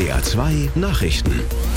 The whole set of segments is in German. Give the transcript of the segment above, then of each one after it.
NDR 2 Nachrichten.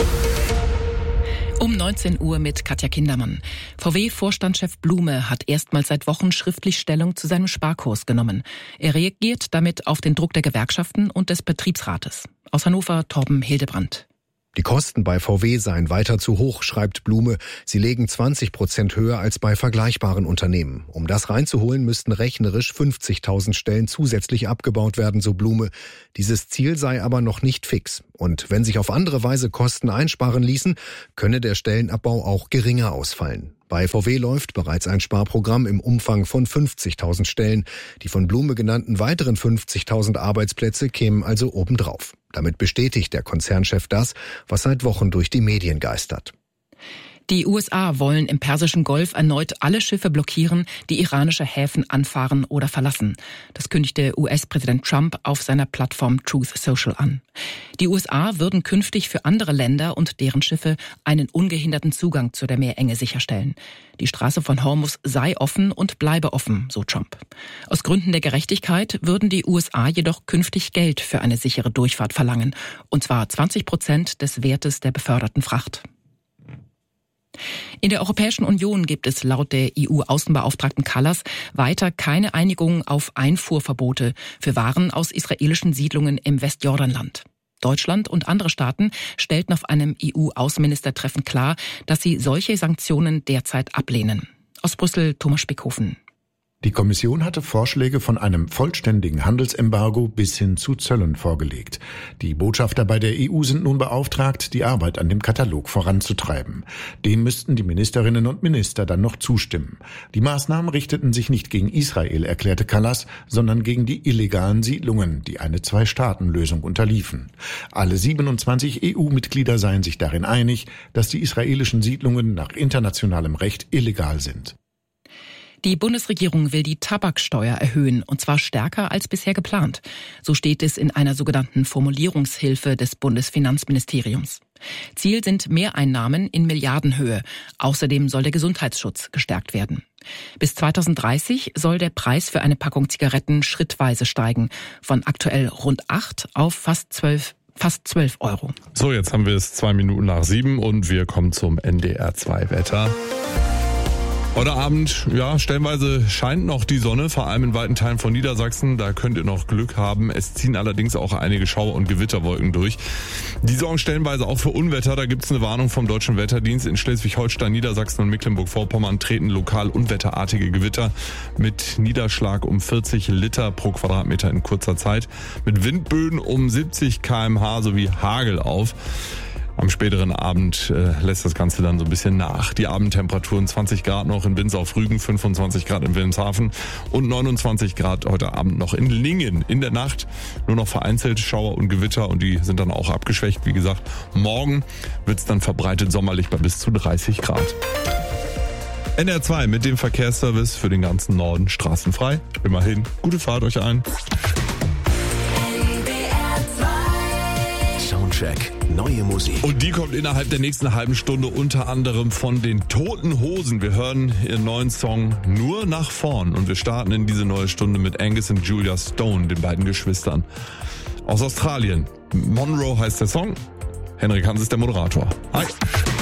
Um 19 Uhr mit Katja Kindermann. VW-Vorstandschef Blume hat erstmals seit Wochen schriftlich Stellung zu seinem Sparkurs genommen. Er reagiert damit auf den Druck der Gewerkschaften und des Betriebsrates. Aus Hannover, Torben Hildebrandt. Die Kosten bei VW seien weiter zu hoch, schreibt Blume. Sie legen 20% höher als bei vergleichbaren Unternehmen. Um das reinzuholen, müssten rechnerisch 50.000 Stellen zusätzlich abgebaut werden, so Blume. Dieses Ziel sei aber noch nicht fix. Und wenn sich auf andere Weise Kosten einsparen ließen, könne der Stellenabbau auch geringer ausfallen. Bei VW läuft bereits ein Sparprogramm im Umfang von 50.000 Stellen. Die von Blume genannten weiteren 50.000 Arbeitsplätze kämen also obendrauf. Damit bestätigt der Konzernchef das, was seit Wochen durch die Medien geistert. Die USA wollen im Persischen Golf erneut alle Schiffe blockieren, die iranische Häfen anfahren oder verlassen. Das kündigte US-Präsident Trump auf seiner Plattform Truth Social an. Die USA würden künftig für andere Länder und deren Schiffe einen ungehinderten Zugang zu der Meerenge sicherstellen. Die Straße von Hormuz sei offen und bleibe offen, so Trump. Aus Gründen der Gerechtigkeit würden die USA jedoch künftig Geld für eine sichere Durchfahrt verlangen, und zwar 20% des Wertes der beförderten Fracht. In der Europäischen Union gibt es laut der EU-Außenbeauftragten Kallas weiter keine Einigung auf Einfuhrverbote für Waren aus israelischen Siedlungen im Westjordanland. Deutschland und andere Staaten stellten auf einem EU-Außenministertreffen klar, dass sie solche Sanktionen derzeit ablehnen. Aus Brüssel, Thomas Spickhofen. Die Kommission hatte Vorschläge von einem vollständigen Handelsembargo bis hin zu Zöllen vorgelegt. Die Botschafter bei der EU sind nun beauftragt, die Arbeit an dem Katalog voranzutreiben. Dem müssten die Ministerinnen und Minister dann noch zustimmen. Die Maßnahmen richteten sich nicht gegen Israel, erklärte Kallas, sondern gegen die illegalen Siedlungen, die eine Zwei-Staaten-Lösung unterliefen. Alle 27 EU-Mitglieder seien sich darin einig, dass die israelischen Siedlungen nach internationalem Recht illegal sind. Die Bundesregierung will die Tabaksteuer erhöhen, und zwar stärker als bisher geplant. So steht es in einer sogenannten Formulierungshilfe des Bundesfinanzministeriums. Ziel sind Mehreinnahmen in Milliardenhöhe. Außerdem soll der Gesundheitsschutz gestärkt werden. Bis 2030 soll der Preis für eine Packung Zigaretten schrittweise steigen, von aktuell rund 8 auf fast 12 Euro. So, jetzt haben wir es 2 Minuten nach 7 und wir kommen zum NDR 2 Wetter. Heute Abend, ja, stellenweise scheint noch die Sonne, vor allem in weiten Teilen von Niedersachsen. Da könnt ihr noch Glück haben. Es ziehen allerdings auch einige Schauer- und Gewitterwolken durch. Die sorgen stellenweise auch für Unwetter. Da gibt es eine Warnung vom Deutschen Wetterdienst. In Schleswig-Holstein, Niedersachsen und Mecklenburg-Vorpommern treten lokal unwetterartige Gewitter mit Niederschlag um 40 Liter pro Quadratmeter in kurzer Zeit, mit Windböen um 70 km/h sowie Hagel auf. Am späteren Abend lässt das Ganze dann so ein bisschen nach. Die Abendtemperaturen 20 Grad noch in Binz auf Rügen, 25 Grad in Wilhelmshaven und 29 Grad heute Abend noch in Lingen. In der Nacht nur noch vereinzelt Schauer und Gewitter und die sind dann auch abgeschwächt. Wie gesagt, morgen wird es dann verbreitet sommerlich bei bis zu 30 Grad. NDR 2 mit dem Verkehrsservice für den ganzen Norden straßenfrei. Immerhin, gute Fahrt euch ein. Soundcheck, neue Musik. Und die kommt innerhalb der nächsten halben Stunde unter anderem von den Toten Hosen. Wir hören ihren neuen Song Nur nach vorn und wir starten in diese neue Stunde mit Angus und Julia Stone, den beiden Geschwistern aus Australien. Monroe heißt der Song. Henrik Hans ist der Moderator. Hi.